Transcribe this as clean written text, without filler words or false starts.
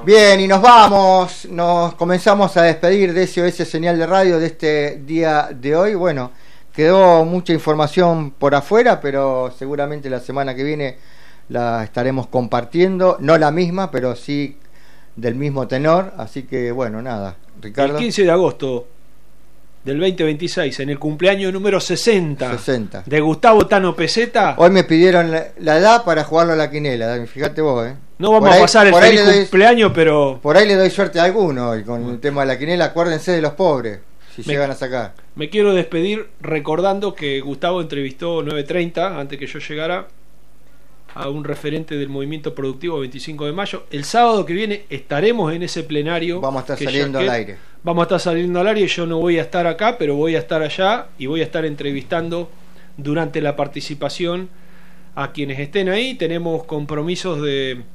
Bien, y nos vamos, nos comenzamos a despedir de SOS Señal de Radio de este día de hoy. Bueno, quedó mucha información por afuera, pero seguramente la semana que viene la estaremos compartiendo, no la misma, pero sí del mismo tenor, así que bueno, nada, Ricardo. El 15 de agosto del 2026, en el cumpleaños número 60 de Gustavo Tano Peseta. Hoy me pidieron la edad para jugarlo a la quinela, fíjate vos, No vamos a pasar el feliz cumpleaños, pero... Por ahí le doy suerte a alguno hoy con el tema de la quinela. Acuérdense de los pobres, si llegan a sacar. Me quiero despedir recordando que Gustavo entrevistó 9:30, antes que yo llegara, a un referente del movimiento productivo 25 de mayo. El sábado que viene estaremos en ese plenario. Vamos a estar saliendo al aire. Vamos a estar saliendo al aire. Yo no voy a estar acá, pero voy a estar allá y voy a estar entrevistando durante la participación a quienes estén ahí. Tenemos compromisos de